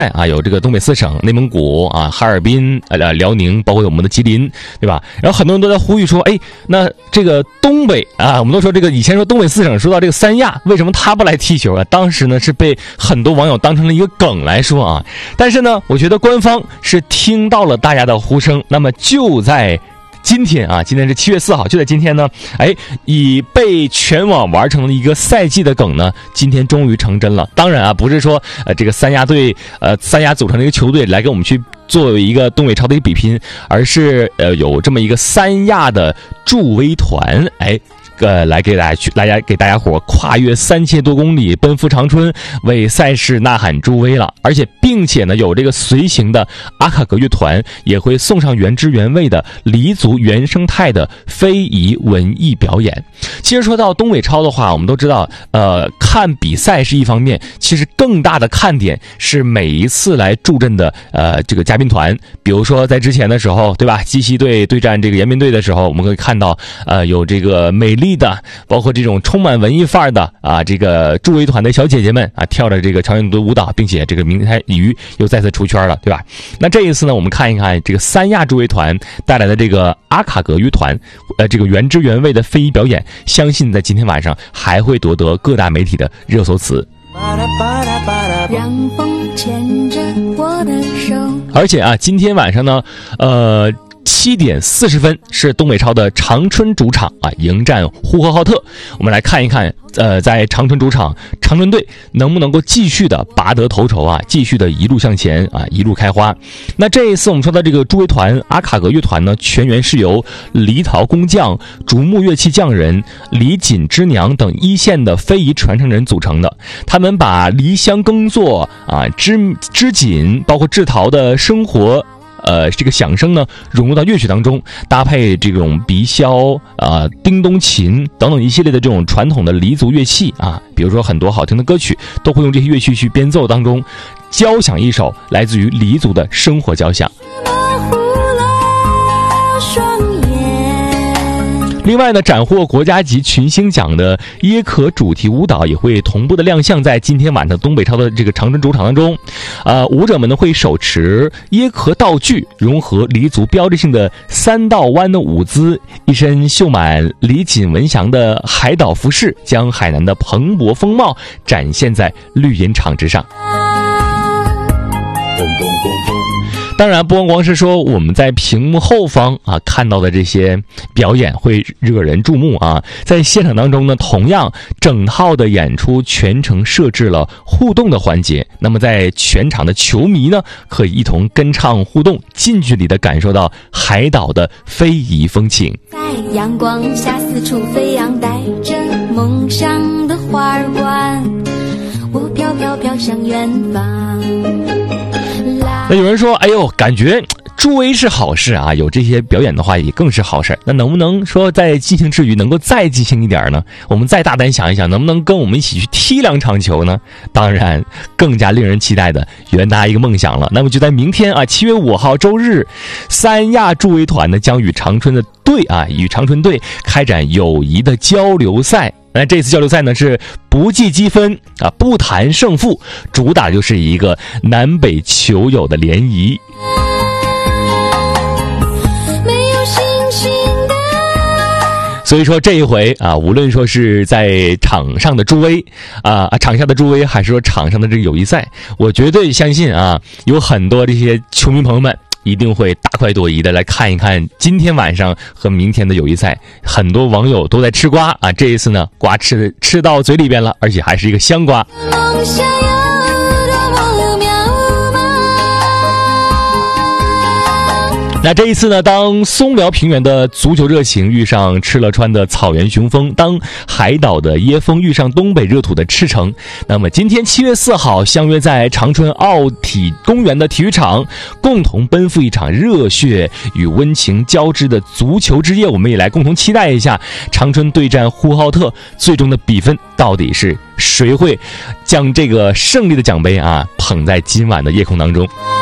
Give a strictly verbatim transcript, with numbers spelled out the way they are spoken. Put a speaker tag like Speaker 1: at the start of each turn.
Speaker 1: 啊，有这个东北四省、内蒙古啊、哈尔滨、呃辽宁，包括我们的吉林，对吧？然后很多人都在呼吁说，哎，那这个东北啊，我们都说这个以前说东北四省，说到这个三亚，为什么他不来踢球啊？当时呢是被很多网友当成了一个梗来说啊。但是呢，我觉得官方是听到了大家的呼声，那么就在今天啊，今天是七月四号，就在今天呢，哎，以被全网玩成了一个赛季的梗呢，今天终于成真了。当然啊，不是说呃这个三亚队呃三亚组成的一个球队来跟我们去作为一个东北超的一个比拼，而是呃有这么一个三亚的助威团，哎。呃，来给大家去，大家给大家伙跨越三千多公里，奔赴长春，为赛事呐喊助威了。而且，并且呢，有这个随行的阿卡格乐团也会送上原汁原味的黎族原生态的非遗文艺表演。其实说到东北超的话，我们都知道，呃，看比赛是一方面，其实更大的看点是每一次来助阵的呃这个嘉宾团。比如说在之前的时候，对吧？鸡西队对战这个延边队的时候，我们可以看到，呃，有这个美丽的，包括这种充满文艺范儿的啊，这个助威团的小姐姐们啊，跳着这个朝鲜族的舞蹈，并且这个明台鱼又再次出圈了，对吧？那这一次呢，我们看一看这个三亚助威团带来的这个阿卡格乐团，呃，这个原汁原味的非遗表演，相信在今天晚上还会夺得各大媒体的热搜词。让风牵着我的手。而且啊，今天晚上呢，呃。七点四十分是东北超的长春主场啊，迎战呼和浩特。我们来看一看，呃，在长春主场，长春队能不能够继续的拔得头筹啊，继续的一路向前啊，一路开花。那这一次我们说的这个助威团阿卡格乐团呢，全员是由黎陶工匠、竹木乐器匠人、李锦之娘等一线的非遗传承人组成的。他们把梨香耕作啊、织织锦，包括制陶的生活。呃，这个响声呢融入到乐曲当中，搭配这种鼻箫啊、呃、叮咚琴等等一系列的这种传统的黎族乐器啊，比如说很多好听的歌曲都会用这些乐器去编奏当中，交响一首来自于黎族的生活交响。另外呢，斩获国家级群星奖的耶壳主题舞蹈也会同步的亮相在今天晚上东北超的这个长春主场当中。呃，舞者们呢会手持耶壳道具，融合黎族标志性的三道弯的舞姿，一身绣满李锦文祥的海岛服饰，将海南的蓬勃风貌展现在绿茵场之上。当然不光光是说我们在屏幕后方啊看到的这些表演会惹人注目啊，在现场当中呢，同样整套的演出全程设置了互动的环节。那么在全场的球迷呢，可以一同跟唱互动，近距离的感受到海岛的非遗风情。在阳光下四处飞扬，带着梦想的花儿冠，我飘飘飘向远方。那有人说，哎呦，感觉助威是好事啊，有这些表演的话也更是好事。那能不能说在进行之余能够再进行一点呢？我们再大胆想一想，能不能跟我们一起去踢两场球呢？当然，更加令人期待的圆大家一个梦想了。那么就在明天啊，七月五号周日，三亚助威团呢将与长春的队啊，与长春队开展友谊的交流赛。那这次交流赛呢是不计积分啊，不谈胜负，主打就是一个南北球友的联谊。所以说这一回啊，无论说是在场上的助威啊，场下的助威，还是说场上的这个友谊赛，我绝对相信啊，有很多这些球迷朋友们一定会大快朵颐的来看一看今天晚上和明天的友谊赛。很多网友都在吃瓜啊，这一次呢，瓜吃吃到嘴里边了，而且还是一个香瓜。那这一次呢，当松辽平原的足球热情遇上吃了川的草原雄风，当海岛的椰风遇上东北热土的赤诚，那么今天七月四号相约在长春奥体公园的体育场，共同奔赴一场热血与温情交织的足球之夜。我们也来共同期待一下长春对战呼和浩特，最终的比分到底是谁会将这个胜利的奖杯啊捧在今晚的夜空当中。